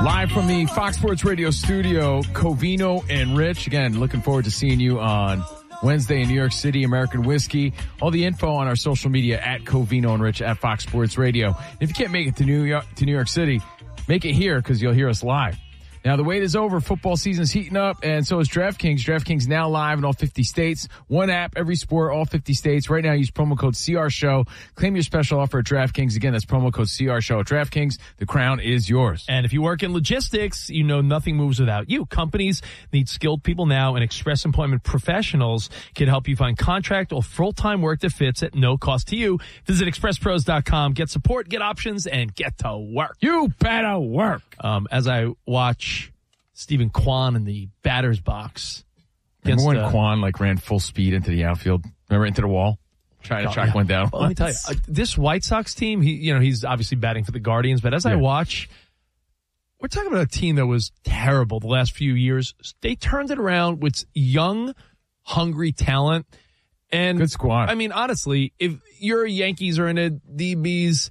Live from the Fox Sports Radio studio, Covino and Rich. Again, looking forward to seeing you on Wednesday in New York City, American Whiskey. All the info on our social media at Covino and Rich at Fox Sports Radio. If you can't make it to New York City, make it here because you'll hear us live. Now, the wait is over. Football season's heating up, and so is DraftKings. DraftKings now live in all 50 states. One app, every sport, all 50 states. Right now, use promo code CRSHOW. Claim your special offer at DraftKings. Again, that's promo code CRSHOW at DraftKings. The crown is yours. And if you work in logistics, you know nothing moves without you. Companies need skilled people now, and Express Employment Professionals can help you find contract or full-time work that fits at no cost to you. Visit expresspros.com. Get support, get options, and get to work. You better work. As I watch Stephen Kwan in the batter's box. Remember when Kwan ran full speed into the outfield? Remember, into the wall? Trying to track one down. Well, let me tell you, this White Sox team, he's obviously batting for the Guardians, but as I watch, we're talking about a team that was terrible the last few years. They turned it around with young, hungry talent. And good squad. I mean, honestly, if you're a Yankees or in a DBs,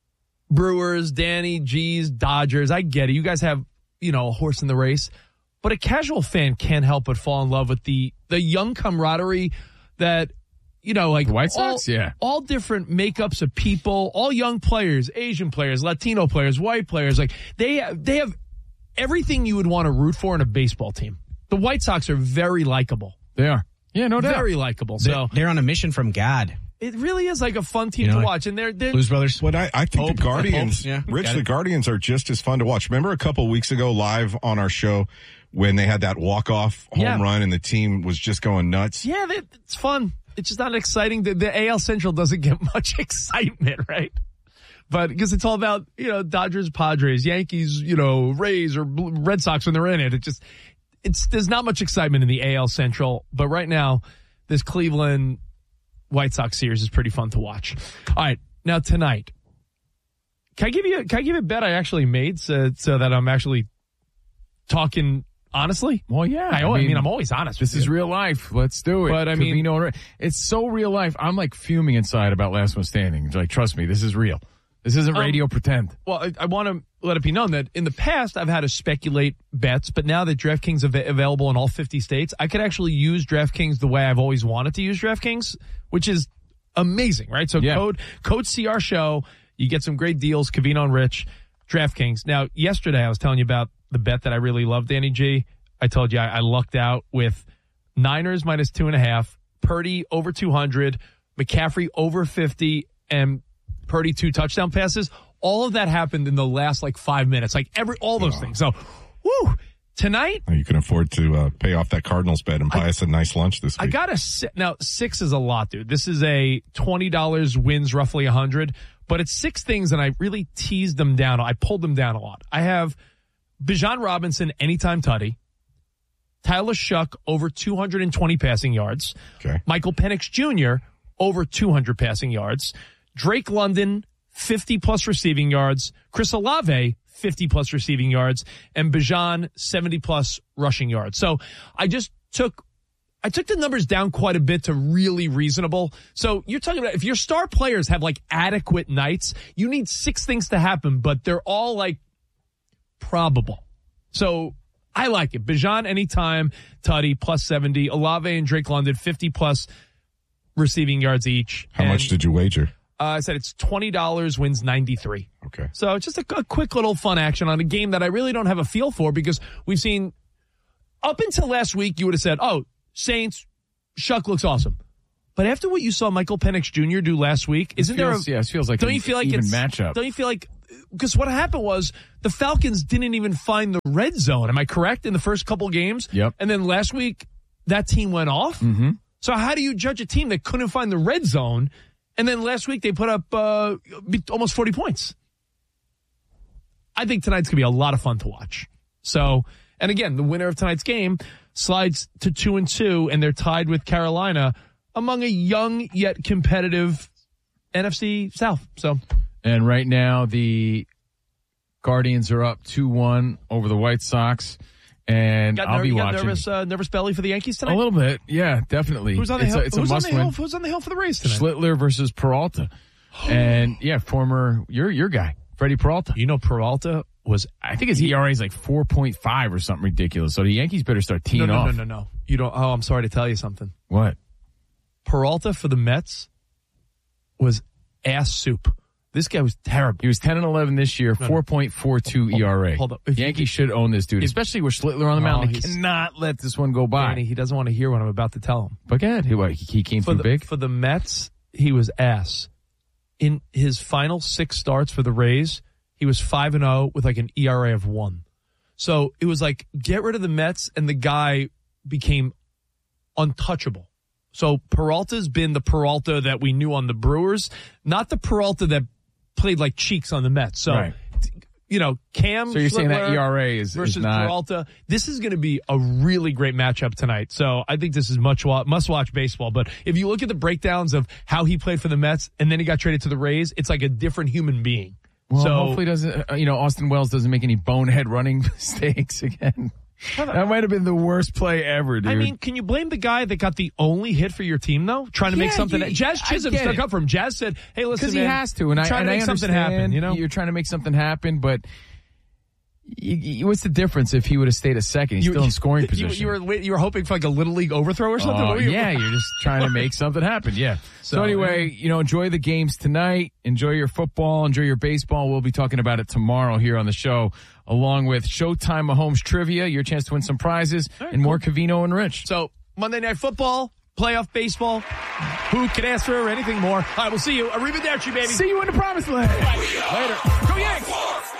Brewers, Danny, G's, Dodgers, I get it. You guys have, a horse in the race. But a casual fan can't help but fall in love with the young camaraderie that, the White Sox, all different makeups of people, all young players, Asian players, Latino players, white players. They have everything you would want to root for in a baseball team. The White Sox are very likable. They are. Yeah, no doubt. Very likable. So they're on a mission from God. It really is like a fun team to watch, and they're Blues Brothers. But I think the Guardians, Rich, the Guardians are just as fun to watch. Remember a couple of weeks ago, live on our show, when they had that walk-off home run and the team was just going nuts? Yeah, it's fun. It's just not exciting. The AL Central doesn't get much excitement, right? But because it's all about Dodgers, Padres, Yankees, Rays or Red Sox when they're in it. There's not much excitement in the AL Central. But right now, this Cleveland White Sox series is pretty fun to watch. All right, now tonight, can I give you a bet I actually made so that I'm actually talking honestly? Well, yeah. I mean, I'm always honest. This is real life. Let's do it. But I mean, it's so real life. I'm fuming inside about Last One Standing. Trust me, this is real. This isn't radio pretend. Well, I want to let it be known that in the past, I've had to speculate bets, but now that DraftKings is available in all 50 states, I could actually use DraftKings the way I've always wanted to use DraftKings, which is amazing, right? So code CR Show, you get some great deals, Covino and Rich, DraftKings. Now, yesterday I was telling you about the bet that I really love, Danny G. I told you I lucked out with Niners minus 2.5, Purdy over 200, McCaffrey over 50, and Purdy 2 touchdown passes. All of that happened in the last 5 minutes. All those things. So, tonight. You can afford to pay off that Cardinals bet and buy us a nice lunch this week. I got now 6 is a lot, dude. This is a $20 wins roughly 100, but it's 6 things and I really teased them down. I pulled them down a lot. I have Bijan Robinson anytime tutty. Tyler Shuck over 220 passing yards. Okay. Michael Penix Jr. over 200 passing yards. Drake London, 50-plus receiving yards. Chris Olave, 50-plus receiving yards. And Bijan, 70-plus rushing yards. So I took the numbers down quite a bit to really reasonable. So you're talking about if your star players have adequate nights, you need 6 things to happen, but they're all probable. So I like it. Bijan anytime, tutty, plus 70. Olave and Drake London, 50-plus receiving yards each. How much did you wager? I said it's $20, wins 93. Okay. So it's just a quick little fun action on a game that I really don't have a feel for because we've seen up until last week, you would have said, Saints, Shuck looks awesome. But after what you saw Michael Penix Jr. do last week, it feels like don't you feel like even it's matchup? Don't you feel like because what happened was the Falcons didn't even find the red zone. Am I correct? In the first couple games? Yep. And then last week, that team went off. Mm-hmm. So how do you judge a team that couldn't find the red zone? And then last week, they put up almost 40 points. I think tonight's going to be a lot of fun to watch. So, and again, the winner of tonight's game slides to 2-2, and they're tied with Carolina among a young yet competitive NFC South. So, and right now, the Guardians are up 2-1 over the White Sox. And I'll be watching. Nervous belly for the Yankees tonight? A little bit, yeah, definitely. Who's on the hill? Who's on the hill for the race tonight? Schlittler versus Peralta. And, former, your guy, Freddie Peralta. You know Peralta I think his ERA is like 4.5 or something ridiculous. So the Yankees better start teeing off. No. You don't. Oh, I'm sorry to tell you something. What? Peralta for the Mets was ass soup. This guy was terrible. He was 10-11 this year, 4.42 ERA. Hold up. Yankees should own this dude, especially with Schlittler on the mound. They cannot let this one go by. Danny, he doesn't want to hear what I'm about to tell him. But go ahead. He came through big? For the Mets, he was ass. In his final 6 starts for the Rays, he was 5-0 with like an ERA of 1. So it was like, get rid of the Mets, and the guy became untouchable. So Peralta's been the Peralta that we knew on the Brewers, not the Peralta that played like cheeks on the Mets. So, right. Cam. So you're saying that ERA versus is not... Peralta. This is going to be a really great matchup tonight. So I think this is must-watch baseball. But if you look at the breakdowns of how he played for the Mets and then he got traded to the Rays, it's like a different human being. Well, hopefully Austin Wells doesn't make any bonehead running mistakes again. That might have been the worst play ever, dude. I mean, can you blame the guy that got the only hit for your team, though? Trying to make something. Jazz Chisholm stuck up for him. Jazz said, "Hey, listen, because he has to," and I make something happen. You're trying to make something happen, but what's the difference if he would have stayed a second? He's still in scoring position. You were hoping for like a little league overthrow or something. You're just trying to make something happen. Yeah. So anyway, enjoy the games tonight. Enjoy your football. Enjoy your baseball. We'll be talking about it tomorrow here on the show, along with Showtime Mahomes trivia, your chance to win some prizes, and more Covino and Rich. So Monday Night Football, playoff baseball. Who can ask for anything more? All right, we'll see you. Arrivederci, baby. See you in the promised land. Later. Go Yanks!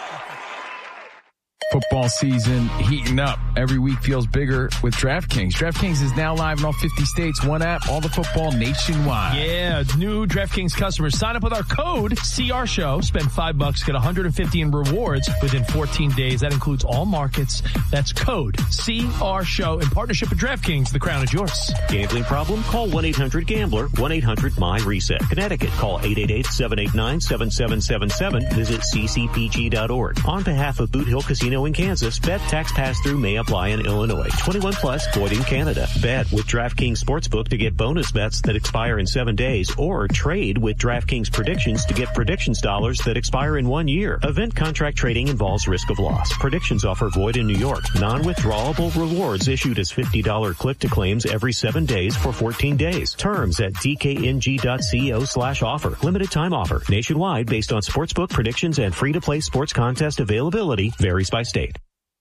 Football season heating up. Every week feels bigger with DraftKings. DraftKings is now live in all 50 states. One app, all the football nationwide. Yeah, new DraftKings customers sign up with our code CRSHOW. Spend $5, get $150 in rewards within 14 days. That includes all markets. That's code CRSHOW in partnership with DraftKings. The crown is yours. Gambling problem? Call 1-800-GAMBLER. 1-800-MY-RESET. Connecticut, call 888-789-7777. Visit ccpg.org. On behalf of Boot Hill Casino in Kansas, bet tax pass-through may apply in Illinois. 21 plus, void in Canada. Bet with DraftKings Sportsbook to get bonus bets that expire in 7 days, or trade with DraftKings Predictions to get predictions dollars that expire in 1 year. Event contract trading involves risk of loss. Predictions offer void in New York. Non-withdrawable rewards issued as $50 click-to-claims every 7 days for 14 days. Terms at dkng.co/offer. Limited time offer. Nationwide based on sportsbook predictions and free-to-play sports contest availability. Varies by state.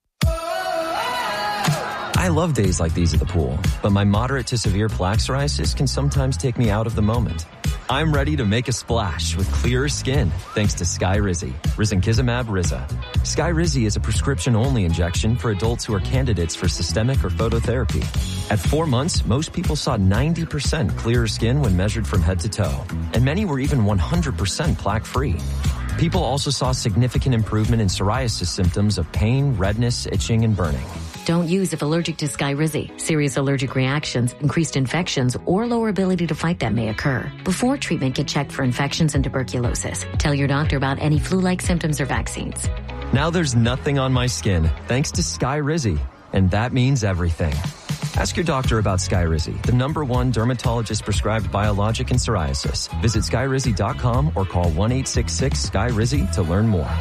I love days like these at the pool, but my moderate to severe plaque psoriasis can sometimes take me out of the moment. I'm ready to make a splash with clearer skin thanks to Skyrizi, risankizumab Riza. Skyrizi is a prescription-only injection for adults who are candidates for systemic or phototherapy. At 4 months, most people saw 90% clearer skin when measured from head to toe, and many were even 100% plaque-free. People also saw significant improvement in psoriasis symptoms of pain, redness, itching, and burning. Don't use if allergic to Skyrizi. Serious allergic reactions, increased infections, or lower ability to fight them may occur. Before treatment, get checked for infections and tuberculosis. Tell your doctor about any flu-like symptoms or vaccines. Now there's nothing on my skin thanks to Skyrizi, and that means everything. Ask your doctor about Skyrizi, the #1 dermatologist-prescribed biologic in psoriasis. Visit Skyrizi.com or call 1-866-SKYRIZI to learn more.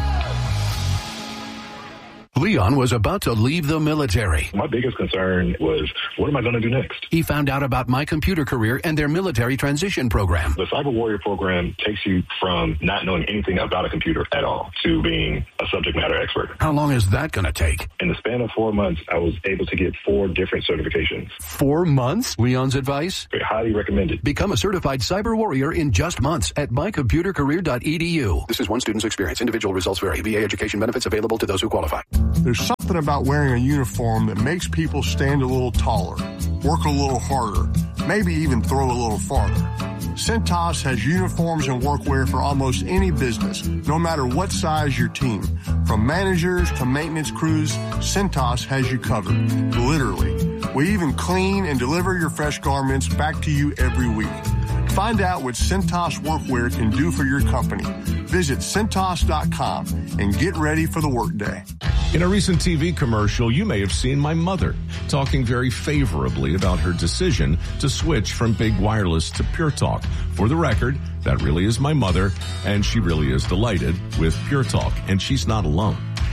Leon was about to leave the military. My biggest concern was, what am I going to do next? He found out about My Computer Career and their military transition program. The Cyber Warrior program takes you from not knowing anything about a computer at all to being a subject matter expert. How long is that going to take? In the span of 4 months, I was able to get 4 different certifications. 4 months? Leon's advice? Highly recommended. Become a certified cyber warrior in just months at mycomputercareer.edu. This is one student's experience. Individual results vary. VA education benefits available to those who qualify. There's something about wearing a uniform that makes people stand a little taller, work a little harder, maybe even throw a little farther. Cintas has uniforms and workwear for almost any business, no matter what size your team. From managers to maintenance crews, Cintas has you covered, literally. We even clean and deliver your fresh garments back to you every week. Find out what Cintas Workwear can do for your company. Visit Cintas.com and get ready for the workday. In a recent TV commercial, you may have seen my mother talking very favorably about her decision to switch from Big Wireless to Pure Talk. For the record, that really is my mother, and she really is delighted with Pure Talk, and she's not alone.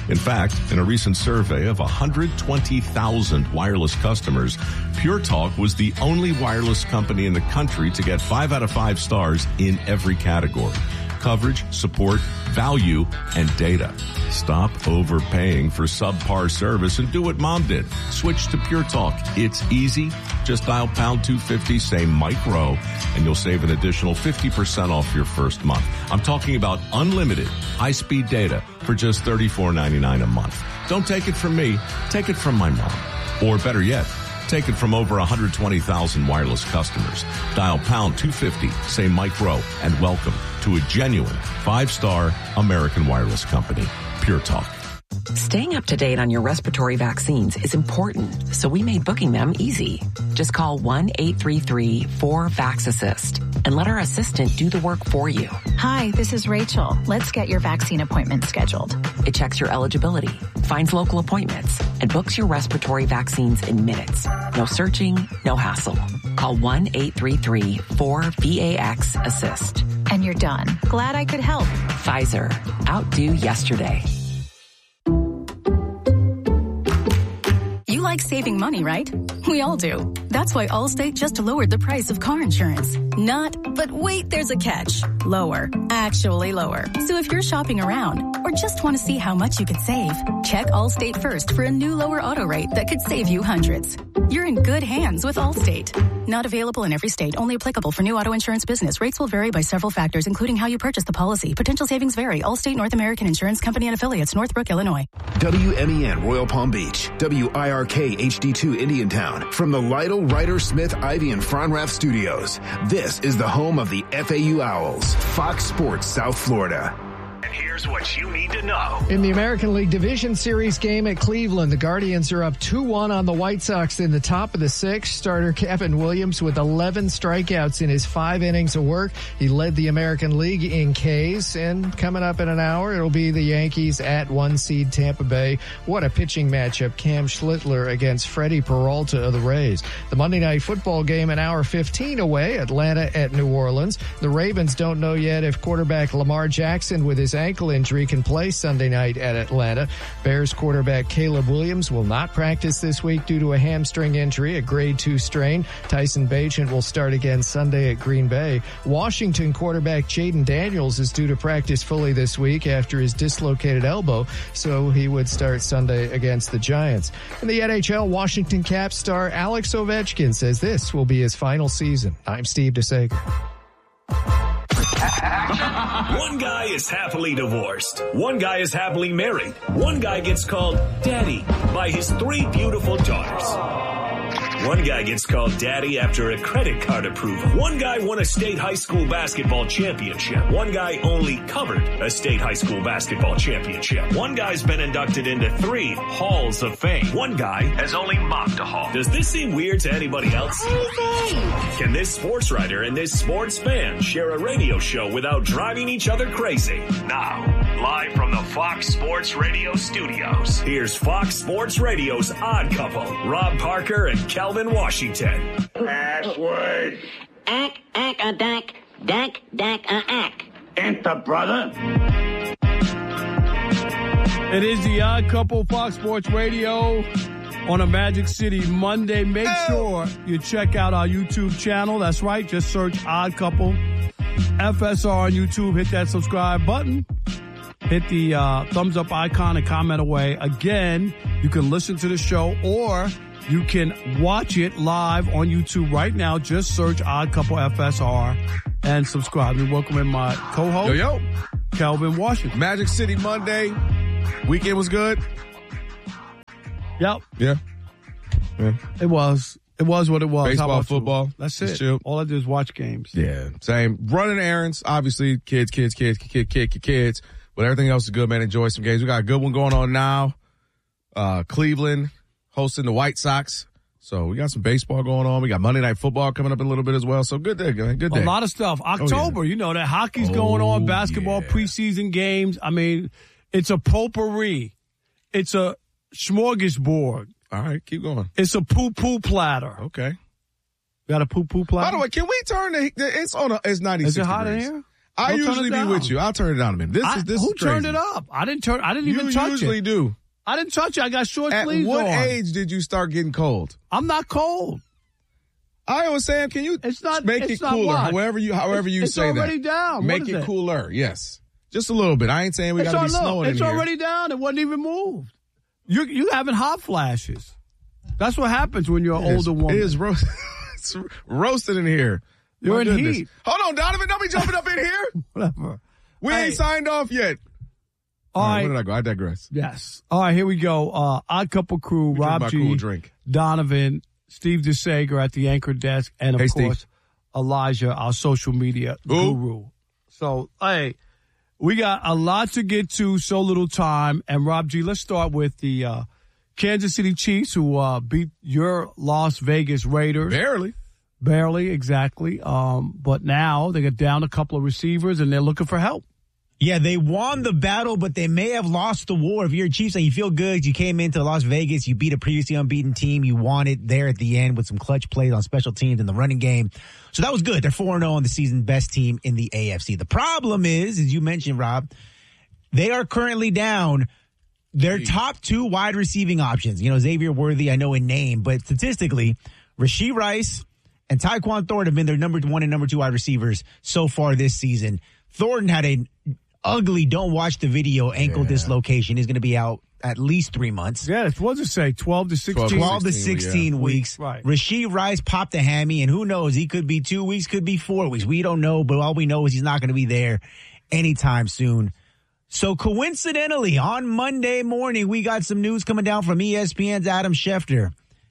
In fact, in a recent survey of 120,000 wireless customers, Pure Talk was the only wireless company in the country to get 5 out of 5 stars in every category: coverage, support, value, and data. Stop overpaying for subpar service and do what Mom did. Switch to Pure Talk. It's easy. Just dial pound 250, say Mike Rowe, and you'll save an additional 50% off your first month. I'm talking about unlimited high-speed data for just $34.99 a month. Don't take it from me. Take it from my mom. Or better yet, take it from over 120,000 wireless customers. Dial pound 250, say Mike Rowe, and welcome to a genuine 5-star American wireless company, Pure Talk. Staying up to date on your respiratory vaccines is important, so we made booking them easy. Just call 1-833-4-VAX-ASSIST and let our assistant do the work for you. Hi, this is Rachel. Let's get your vaccine appointment scheduled. It checks your eligibility, finds local appointments, and books your respiratory vaccines in minutes. No searching, no hassle. Call 1-833-4-VAX-ASSIST. And you're done. Glad I could help. Pfizer. Outdo yesterday. You like saving money, right? We all do. That's why Allstate just lowered the price of car insurance. Not, but wait, there's a catch. Lower. Actually lower. So if you're shopping around or just want to see how much you could save, check Allstate first for a new lower auto rate that could save you hundreds. You're in good hands with Allstate. Not available in every state. Only applicable for new auto insurance business. Rates will vary by several factors, including how you purchase the policy. Potential savings vary. Allstate North American Insurance Company and Affiliates, Northbrook, Illinois. WMEN Royal Palm Beach. WIRK HD2 Indiantown. From the Lytle, Ryder, Smith, Ivy, and Fronrath Studios. This is the home of the FAU Owls. Fox Sports South Florida. Here's what you need to know. In the American League Division Series game at Cleveland, the Guardians are up 2-1 on the White Sox in the top of the 6th. Starter Kevin Williams with 11 strikeouts in his 5 innings of work. He led the American League in Ks. And coming up in an hour, it'll be the Yankees at 1 seed Tampa Bay. What a pitching matchup. Cam Schlittler against Freddie Peralta of the Rays. The Monday Night Football game an hour 15 away, Atlanta at New Orleans. The Ravens don't know yet if quarterback Lamar Jackson with his ankle injury can play Sunday night at Atlanta. Bears quarterback Caleb Williams will not practice this week due to a hamstring injury, a grade 2 strain. Tyson Bagent will start again Sunday at Green Bay. Washington quarterback Jaden Daniels is due to practice fully this week after his dislocated elbow, so he would start Sunday against the Giants. In the NHL, Washington Caps star Alex Ovechkin says this will be his final season. I'm Steve DeSager. One guy is happily divorced. One guy is happily married. One guy gets called daddy by his 3 beautiful daughters. One guy gets called daddy after a credit card approval. One guy won a state high school basketball championship. One guy only covered a state high school basketball championship. One guy's been inducted into 3 halls of fame. One guy has only mopped a hall. Does this seem weird to anybody else? Can this sports writer and this sports fan share a radio show without driving each other crazy? Now, live from the Fox Sports Radio studios, here's Fox Sports Radio's Odd Couple, Rob Parker and Calvin Washington. Password. Ack, a dack, dack, a ack. Enter, brother. It is the Odd Couple, Fox Sports Radio on a Magic City Monday. Make sure you check out our YouTube channel. That's right. Just search Odd Couple FSR on YouTube. Hit that subscribe button. Hit the thumbs up icon and comment away. Again, you can listen to the show or you can watch it live on YouTube right now. Just search Odd Couple FSR and subscribe. And welcome in my co-host, Calvin Washington. Magic City Monday. Weekend was good. Yep. Yeah. It was what it was. Baseball, football. That's it. Chill. All I do is watch games. Yeah. Same. Running errands. Obviously, kids. But everything else is good, man. Enjoy some games. We got a good one going on now. Cleveland hosting the White Sox. So we got some baseball going on. We got Monday Night Football coming up in a little bit as well. So good day, man. Good day. A lot of stuff. October, you know that hockey's going on, basketball, preseason games. I mean, it's a potpourri. It's a smorgasbord. All right, keep going. It's a poo-poo platter. Okay. Got a poo-poo platter? By the way, can we turn it's 96 Is it hot degrees. in here? I usually be with you. I'll turn it down a minute. This who is crazy. turned it up? I didn't even touch it. You usually do. I didn't touch it. I got short sleeves on. At what age did you start getting cold? I'm not cold. I was saying, can you make it cooler? However you say that. It's already down. Make it cooler. Yes. Just a little bit. I ain't saying we got to be snowing in here. It's already down. It wasn't even moved. You having hot flashes. That's what happens when you're an older woman. It is it's roasted in here. You're in heat. Hold on, Donovan. Don't be jumping up in here. Whatever. We ain't signed off yet. All right. Where did I go? I digress. Yes. All right, here we go. Odd Couple Crew, Rob G, cool drink. Donovan, Steve DeSager at the anchor desk, and, of course, Steve. Elijah, our social media guru. So, hey, we got a lot to get to, so little time. And, Rob G, let's start with the Kansas City Chiefs, who beat your Las Vegas Raiders. Barely, exactly. But now they got down a couple of receivers, and they're looking for help. Yeah, they won the battle, but they may have lost the war. If you're a Chiefs and you feel good, you came into Las Vegas, you beat a previously unbeaten team, you won it there at the end with some clutch plays on special teams in the running game. So that was good. They're 4-0 on the season, best team in the AFC. The problem is, as you mentioned, Rob, they are currently down their top two wide receiving options. You know, Xavier Worthy, I know in name, but statistically, Rashee Rice and Tyquan Thornton have been their number one and number two wide receivers so far this season. Thornton had an ugly, don't watch the video, ankle dislocation. He's going to be out at least 3 months. Yeah, what does it say? 12 to 16? 12 to 16 weeks. Right. Rashee Rice popped a hammy, and who knows? He could be 2 weeks, could be 4 weeks. We don't know, but all we know is he's not going to be there anytime soon. So coincidentally, on Monday morning, we got some news coming down from ESPN's Adam Schefter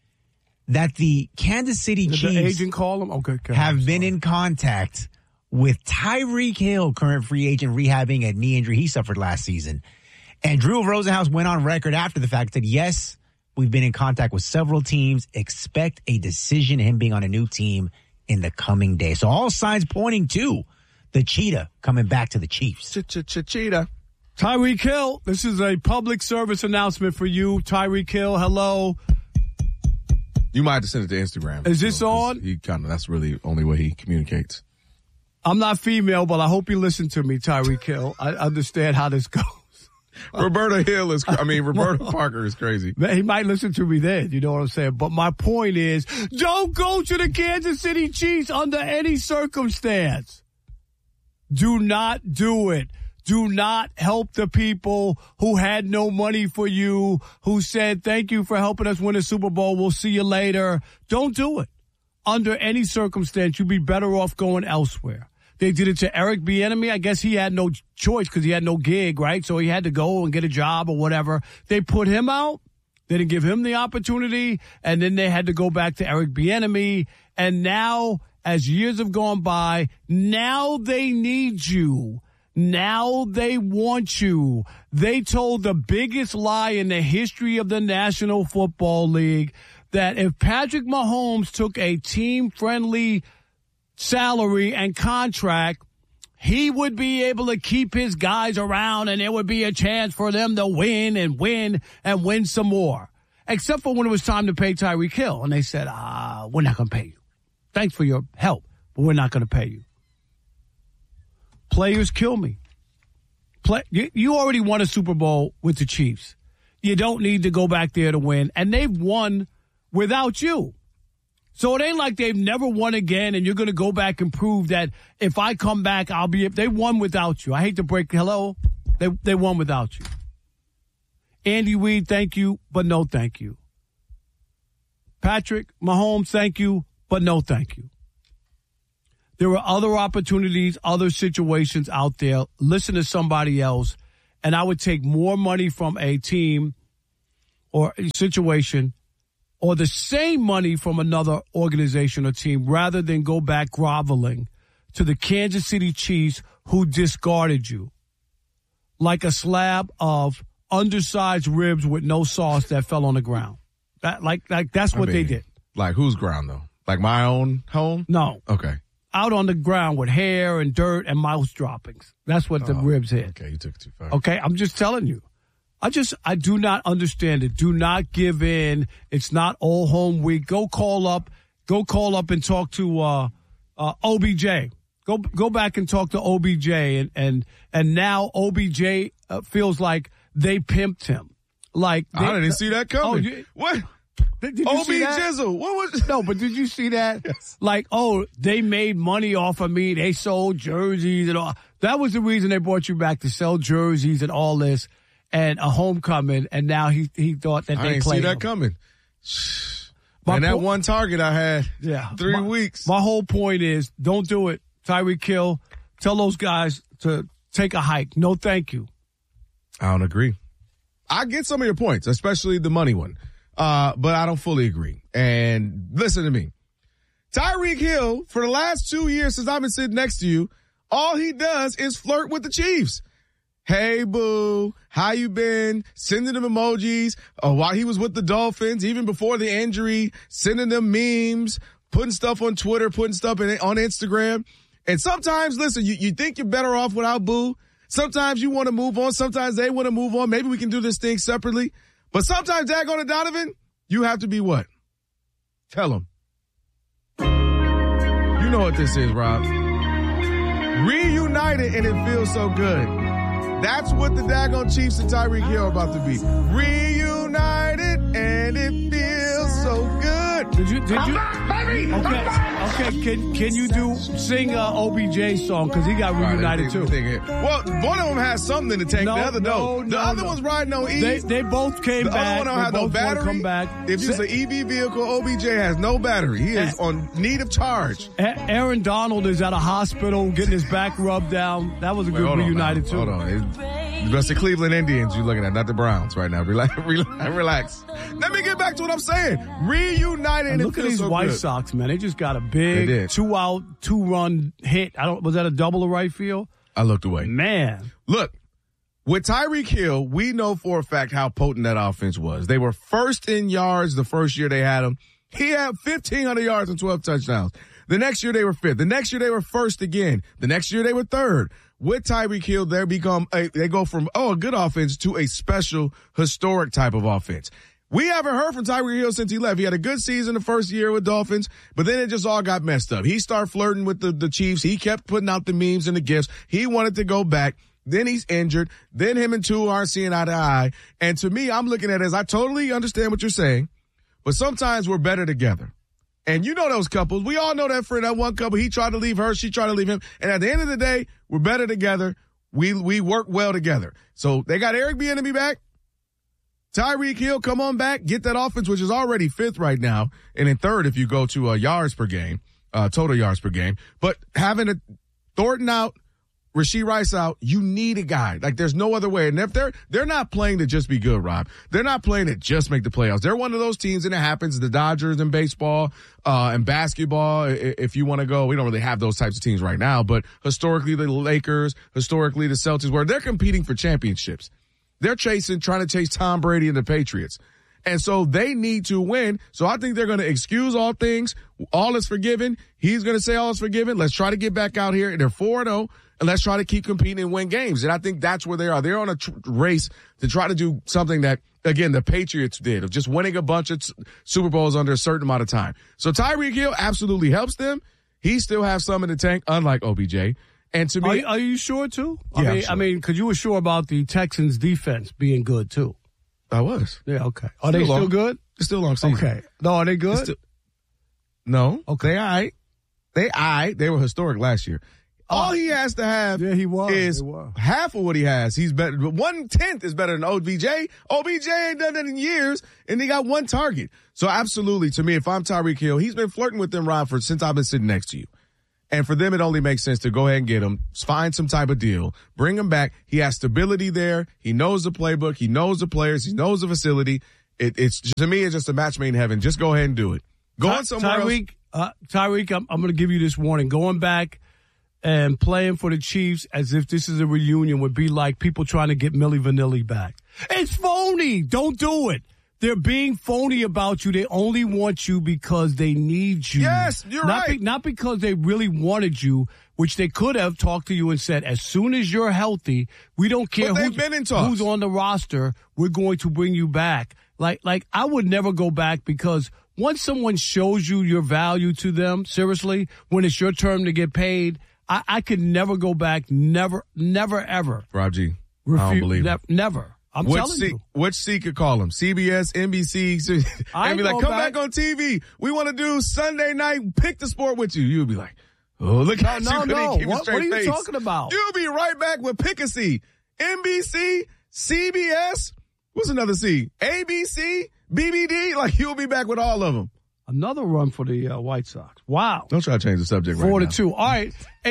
that the Kansas City Chiefs the agent call him? Okay, have been in contact with Tyreek Hill, current free agent, rehabbing a knee injury he suffered last season. And Drew Rosenhaus went on record after the fact, said, yes, we've been in contact with several teams. Expect a decision, him being on a new team in the coming days. So all signs pointing to the Cheetah coming back to the Chiefs. Cheetah. Tyreek Hill, this is a public service announcement for you. Tyreek Hill, hello. You might have to send it to Instagram. Is this on? That's really the only way he communicates. I'm not female, but I hope you listen to me, Tyreek Hill. I understand how this goes. Roberta Parker is crazy. He might listen to me then, you know what I'm saying? But my point is, don't go to the Kansas City Chiefs under any circumstance. Do not do it. Do not help the people who had no money for you, who said, thank you for helping us win a Super Bowl. We'll see you later. Don't do it. Under any circumstance, you'd be better off going elsewhere. They did it to Eric Bieniemy. I guess he had no choice because he had no gig, right? So he had to go and get a job or whatever. They put him out. They didn't give him the opportunity. And then they had to go back to Eric Bieniemy. And now, as years have gone by, now they need you. Now they want you. They told the biggest lie in the history of the National Football League that if Patrick Mahomes took a team-friendly salary and contract, he would be able to keep his guys around and there would be a chance for them to win and win and win some more. Except for when it was time to pay Tyreek Hill. And they said, we're not going to pay you. Thanks for your help, but we're not going to pay you. Players kill me. You already won a Super Bowl with the Chiefs. You don't need to go back there to win. And they've won without you. So it ain't like they've never won again and you're going to go back and prove that if I come back, they won without you. I hate to break, they won without you. Andy Reid, thank you, but no thank you. Patrick Mahomes, thank you, but no thank you. There are other opportunities, other situations out there. Listen to somebody else, and I would take more money from a team or a situation or the same money from another organization or team rather than go back groveling to the Kansas City Chiefs who discarded you like a slab of undersized ribs with no sauce that fell on the ground. That's what they did. Like whose ground, though? Like my own home? No. Okay. Out on the ground with hair and dirt and mouse droppings. That's what the ribs hit. Okay, you took it too far. Okay, I'm just telling you. I do not understand it. Do not give in. It's not all home week. Go call up and talk to OBJ. Go back and talk to OBJ, and now OBJ feels like they pimped him. Like I didn't see that coming. What? Did you OB see that? Jizzle. What was? No, but did you see that? Yes. Like, they made money off of me. They sold jerseys and all. That was the reason they brought you back, to sell jerseys and all this, and a homecoming. And now he thought that I they didn't played see that him. coming. And that one target I had. Yeah, 3 weeks. My whole point is, don't do it. Tyreek Hill, tell those guys to take a hike. No, thank you. I don't agree. I get some of your points, especially the money one. But I don't fully agree. And listen to me. Tyreek Hill, for the last 2 years since I've been sitting next to you, all he does is flirt with the Chiefs. Hey, boo, how you been? Sending them emojis. While he was with the Dolphins, even before the injury, sending them memes, putting stuff on Twitter, putting stuff on Instagram. And sometimes, listen, you think you're better off without Boo. Sometimes you want to move on. Sometimes they want to move on. Maybe we can do this thing separately. But sometimes, Daggone Donovan, you have to be what? Tell them. You know what this is, Rob. Reunited, and it feels so good. That's what the Daggone Chiefs and Tyreek Hill are about to be. Reunited, and it feels so good. Did you? Okay. Can you sing OBJ song, because he got reunited too? Well, one of them has something to take. The other don't. The other one's riding on E. They both came back. The other one don't have no battery. Come back. If it's an EV vehicle, OBJ has no battery. He is on need of charge. Aaron Donald is at a hospital getting his back rubbed down. That was a good reunited too. Hold on. It's the Cleveland Indians you're looking at, not the Browns right now. Relax. Let me get back to what I'm saying. Reunited, and look at these White Sox, man. They just got a big 2-out, 2-run hit. Was that a double to right field? I looked away. Man. Look, with Tyreek Hill, we know for a fact how potent that offense was. They were first in yards the first year they had him. He had 1,500 yards and 12 touchdowns. The next year they were fifth. The next year they were first again. The next year they were third. With Tyreek Hill, they go from, a good offense to a special, historic type of offense. We haven't heard from Tyreek Hill since he left. He had a good season the first year with Dolphins, but then it just all got messed up. He started flirting with the Chiefs. He kept putting out the memes and the gifts. He wanted to go back. Then he's injured. Then him and Tua aren't seeing eye to eye. And to me, I'm looking at it as I totally understand what you're saying, but sometimes we're better together. And you know those couples. We all know that friend, that one couple. He tried to leave her. She tried to leave him. And at the end of the day, we're better together. We work well together. So they got Eric Bieniemy back. Tyreek Hill, come on back. Get that offense, which is already fifth right now. And in third if you go to yards per game, total yards per game. But having a Thornton out, Rashee Rice out, you need a guy. Like, there's no other way. And if they're not playing to just be good, Rob. They're not playing to just make the playoffs. They're one of those teams, and it happens, the Dodgers in baseball, and basketball, if you want to go. We don't really have those types of teams right now, but historically the Lakers, historically the Celtics, where they're competing for championships. They're trying to chase Tom Brady and the Patriots. And so they need to win. So I think they're going to excuse all things. All is forgiven. He's going to say all is forgiven. Let's try to get back out here. They're 4-0. And let's try to keep competing and win games. And I think that's where they are. They're on a race to try to do something that, again, the Patriots did, of just winning a bunch of Super Bowls under a certain amount of time. So Tyreek Hill absolutely helps them. He still has some in the tank, unlike OBJ. And to me, are you sure too? Yeah, I mean, because you were sure about the Texans' defense being good too. I was. Yeah. Okay. Are they still good? It's still a long season. Okay. No, are they good? No. Okay. They all right. They were historic last year. All he has to have is half of what he has. He's better. 1/10 is better than OBJ. OBJ ain't done that in years, and he got one target. So absolutely, to me, if I'm Tyreek Hill, he's been flirting with them, Rob, since I've been sitting next to you. And for them, it only makes sense to go ahead and get him, find some type of deal, bring him back. He has stability there. He knows the playbook. He knows the players. He knows the facility. It's to me, it's just a match made in heaven. Just go ahead and do it. Going somewhere else. Tyreek, I'm going to give you this warning. Going back and playing for the Chiefs as if this is a reunion would be like people trying to get Milli Vanilli back. It's phony. Don't do it. They're being phony about you. They only want you because they need you. Yes, you're right. Not because they really wanted you, which they could have talked to you and said, as soon as you're healthy, we don't care who's on the roster, we're going to bring you back. Like I would never go back, because once someone shows you your value to them, seriously, when it's your turn to get paid, I could never go back. Never, ever. Rob G, I don't believe it. Never. I'm telling you. Which C could call him? CBS, NBC, and be like, come back on TV. We want to do Sunday night, pick the sport with you. You'll be like, oh, look at you. No. What are you talking about? You'll be right back with Pick a C. NBC, CBS, what's another C? ABC, BBD, like you'll be back with all of them. Another run for the White Sox. Wow. Don't try to change the subject right now. 4-2. All right.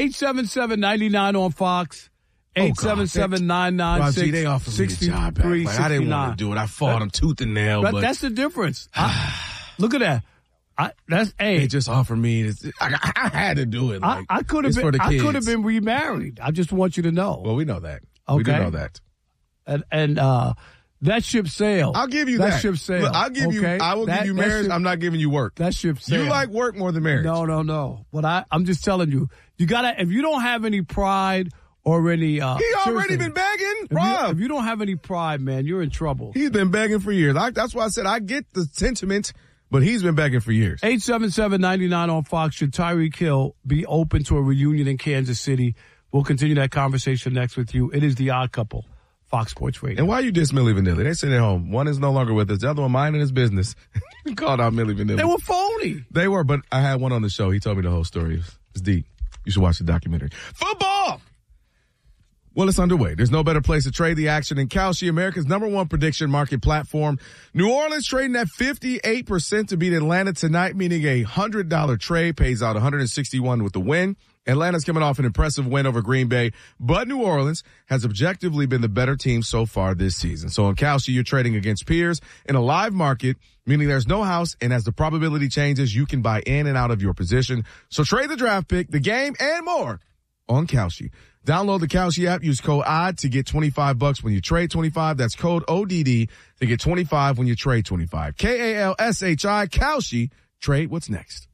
877-99 on Fox. 877-996-6369. They offered me the job back. Like, I didn't want to do it. I fought them tooth and nail. But that's the difference. Look at that. They just offered me. I had to do it. Like, I could have been remarried. I just want you to know. Well, we know that. Okay. We do know that. And that ship sailed. I'll give you that. That ship sailed. Look, I will give you marriage. I'm not giving you work. That ship sailed. You like work more than marriage. No. But I'm just telling you, you gotta, if you don't have any pride or any, he already been begging, Rob. If you don't have any pride, man, you're in trouble. He's been begging for years. That's why I said I get the sentiment, but he's been begging for years. 877-99 on Fox. Should Tyreek Hill be open to a reunion in Kansas City? We'll continue that conversation next with you. It is The Odd Couple, Fox Sports Radio. And why you diss Milli Vanilli? They sitting at home. One is no longer with us. The other one minding his business. Called out Milli Vanilli. They were phony. They were, but I had one on the show. He told me the whole story. It's deep. You should watch the documentary. Football! Well, it's underway. There's no better place to trade the action than Kalshi, America's #1 prediction market platform. New Orleans trading at 58% to beat Atlanta tonight, meaning a $100 trade pays out $161 with the win. Atlanta's coming off an impressive win over Green Bay, but New Orleans has objectively been the better team so far this season. So in Kalshi, you're trading against peers in a live market, meaning there's no house, and as the probability changes, you can buy in and out of your position. So trade the draft pick, the game, and more on Kalshi. Download the Kalshi app. Use code ODD to get $25 when you trade 25. That's code ODD to get 25 when you trade 25. KALSHI, Kalshi. Trade what's next.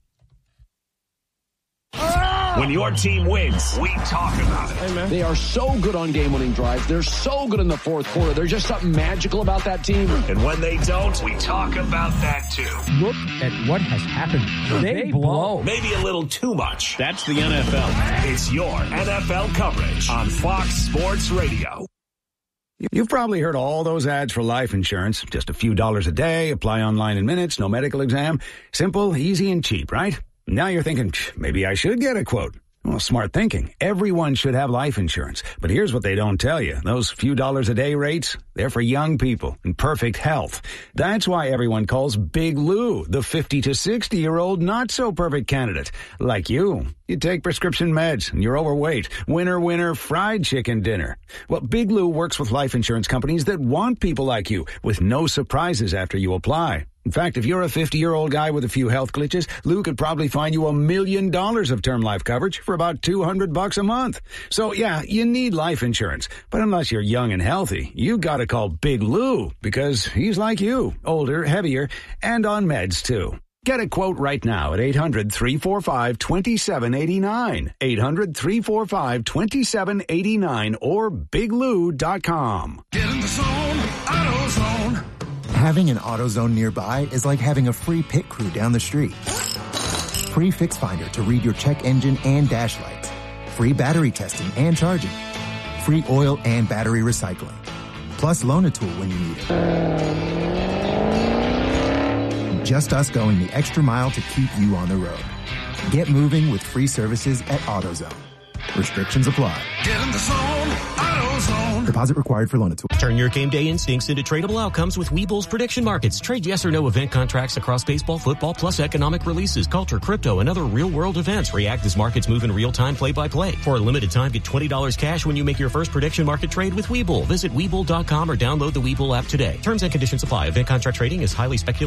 When your team wins, we talk about it. Hey, man. They are so good on game-winning drives. They're so good in the fourth quarter. There's just something magical about that team. And when they don't, we talk about that too. Look at what has happened. They blow. Maybe a little too much. That's the NFL. It's your NFL coverage on Fox Sports Radio. You've probably heard all those ads for life insurance. Just a few dollars a day, apply online in minutes, no medical exam. Simple, easy, and cheap, right? Now you're thinking, maybe I should get a quote. Well, smart thinking. Everyone should have life insurance. But here's what they don't tell you. Those few dollars a day rates, they're for young people in perfect health. That's why everyone calls Big Lou the 50 to 60-year-old not-so-perfect candidate. Like you. You take prescription meds and you're overweight. Winner, fried chicken dinner. Well, Big Lou works with life insurance companies that want people like you with no surprises after you apply. In fact, if you're a 50-year-old guy with a few health glitches, Lou could probably find you $1 million of term life coverage for about $200 a month. So yeah, you need life insurance. But unless you're young and healthy, you gotta call Big Lou because he's like you, older, heavier, and on meds too. Get a quote right now at 800-345-2789. 800-345-2789 or biglou.com. Get in the zone, AutoZone. Having an AutoZone nearby is like having a free pit crew down the street. Free Fix Finder to read your check engine and dash lights. Free battery testing and charging. Free oil and battery recycling. Plus Loan-A-Tool when you need it. Just us going the extra mile to keep you on the road. Get moving with free services at AutoZone. Restrictions apply. Get in the zone, AutoZone. Deposit required for Loan-A-Tool. Turn your game day instincts into tradable outcomes with Webull's prediction markets. Trade yes or no event contracts across baseball, football, plus economic releases, culture, crypto, and other real-world events. React as markets move in real time, play-by-play. For a limited time, get $20 cash when you make your first prediction market trade with Webull. Visit Webull.com or download the Webull app today. Terms and conditions apply. Event contract trading is highly speculative.